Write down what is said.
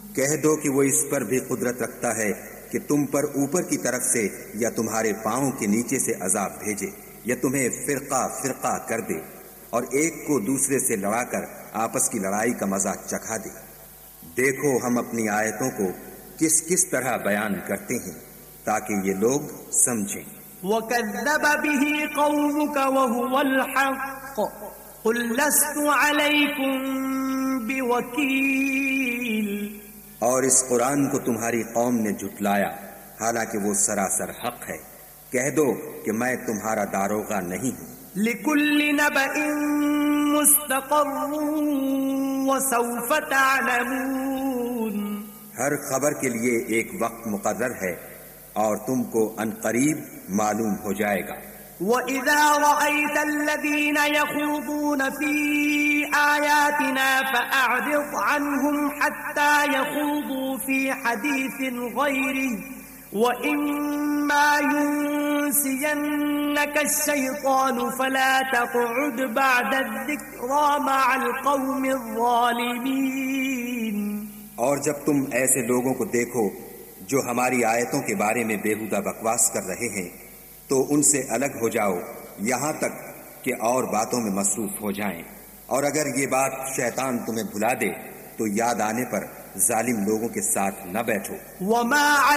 کہہ دو کہ وہ اس پر بھی قدرت رکھتا ہے کہ تم پر اوپر کی طرف سے یا تمہارے پاؤں کے نیچے سے عذاب بھیجے یا تمہیں فرقہ فرقہ کر دے اور ایک کو دوسرے سے لڑا کر آپس کی لڑائی کا مزہ چکھا دے۔ دیکھو ہم اپنی آیتوں کو کس کس طرح بیان کرتے ہیں تاکہ یہ لوگ سمجھیں۔ وَكَذَّبَ بِهِ قَوْمُكَ وَهُوَ الْحَقُّ قُلْ لَسْتُ عَلَيْكُمْ بِوَكِيلٍ۔ اور اس قرآن کو تمہاری قوم نے جھٹلایا حالانکہ وہ سراسر حق ہے، کہہ دو کہ میں تمہارا داروغہ نہیں ہوں۔ لِكُلِّ نَبَإٍ مُسْتَقَرٌّ وَسَوْفَ تَعْلَمُونَ۔ ہر خبر کے لیے ایک وقت مقرر ہے اور تم کو ان قریب معلوم ہو جائے گا۔ وَإِذَا رَأَيْتَ الَّذِينَ يَخُوضُونَ فِي آيَاتِنَا فَأَعْرِضْ عَنْهُمْ حَتَّى يَخُوضُوا فِي حَدِيثٍ غَيْرِهِ وَإِمَّا يُنْسِيَنَّكَ الشَّيْطَانُ فَلَا تَقْعُدْ بَعْدَ الذِّكْرَى مَعَ الْقَوْمِ الظَّالِمِينَ۔ اور جب تم ایسے لوگوں کو دیکھو جو ہماری آیتوں کے بارے میں بےہودہ بکواس کر رہے ہیں تو ان سے الگ ہو جاؤ یہاں تک کہ اور باتوں میں مصروف ہو جائیں، اور اگر یہ بات شیطان تمہیں بھلا دے تو یاد آنے پر ظالم لوگوں کے ساتھ نہ بیٹھو۔ وَمَا